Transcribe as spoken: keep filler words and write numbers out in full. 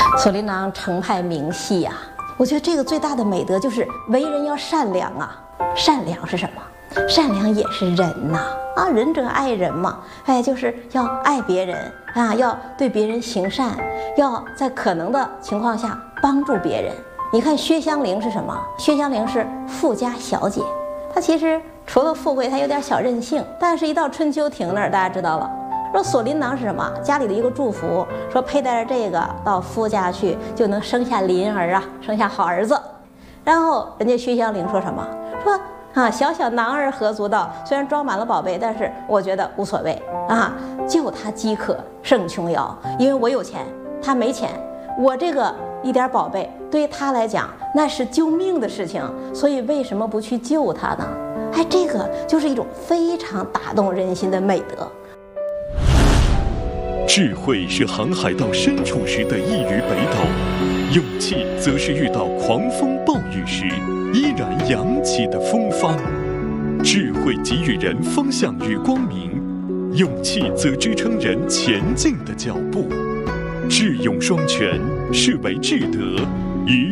锁麟囊程派明细呀、啊，我觉得这个最大的美德就是为人要善良啊。善良是什么？善良也是人呐、啊，啊，仁者爱人嘛，哎，就是要爱别人啊，要对别人行善，要在可能的情况下帮助别人。你看薛香菱是什么？薛香菱是富家小姐，她其实除了富贵，她有点小任性，但是一到春秋亭那儿，大家知道了。说锁麟囊是什么？家里的一个祝福，说佩戴着这个到夫家去，就能生下麟儿啊，生下好儿子。然后人家薛香菱说什么？说啊，小小囊儿何足道？虽然装满了宝贝，但是我觉得无所谓啊。救他饥渴胜琼瑶，因为我有钱，他没钱，我这个一点宝贝对于他来讲那是救命的事情，所以为什么不去救他呢？哎，这个就是一种非常打动人心的美德。 智慧是航海到深处时的一隅北斗，勇气则是遇到狂风暴雨时依然扬起的风帆。智慧给予人方向与光明，勇气则支撑人前进的脚步。智勇双全，是为智德。